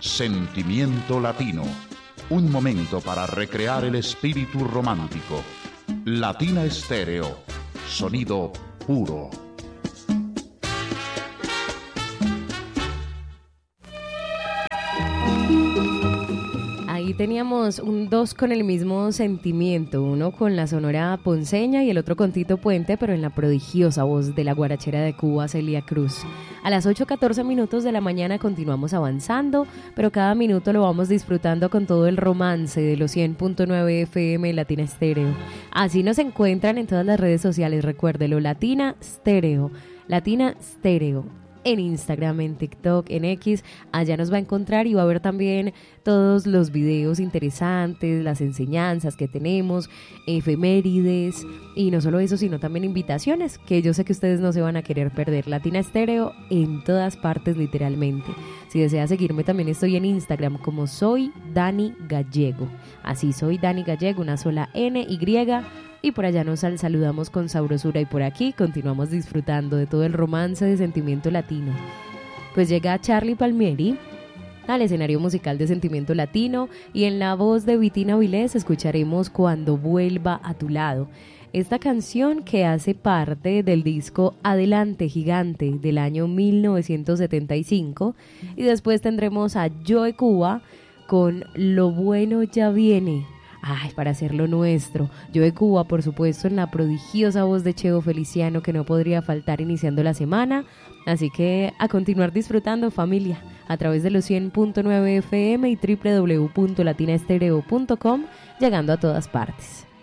Sentimiento Latino. Un momento para recrear el espíritu romántico. Latina Estéreo. Sonido puro. Ahí teníamos dos con el mismo sentimiento, uno con la Sonora Ponceña y el otro con Tito Puente, pero en la prodigiosa voz de la guarachera de Cuba, Celia Cruz. A las 8:14 de la mañana continuamos avanzando, pero cada minuto lo vamos disfrutando con todo el romance de los 100.9 FM Latina Estéreo. Así nos encuentran en todas las redes sociales, recuérdelo, Latina Estéreo, Latina Estéreo. En Instagram, en TikTok, en X, allá nos va a encontrar y va a ver también todos los videos interesantes, las enseñanzas que tenemos, efemérides y no solo eso, sino también invitaciones que yo sé que ustedes no se van a querer perder. Latina Estéreo en todas partes literalmente. Si desea seguirme también estoy en Instagram como Soy Dani Gallego. Así, Soy Dani Gallego, una sola N, Y. Y por allá nos saludamos con sabrosura y por aquí continuamos disfrutando de todo el romance de Sentimiento Latino. Pues llega Charly Palmieri al escenario musical de Sentimiento Latino y en la voz de Vitina Vilés escucharemos Cuando vuelva a tu lado. Esta canción que hace parte del disco Adelante Gigante del año 1975 y después tendremos a Joe Cuba con Lo bueno ya viene. Ay, para hacerlo nuestro. Joe Cuba, por supuesto, en la prodigiosa voz de Cheo Feliciano que no podría faltar iniciando la semana. Así que a continuar disfrutando, familia, a través de los 100.9 FM y www.latinaestereo.com, llegando a todas partes.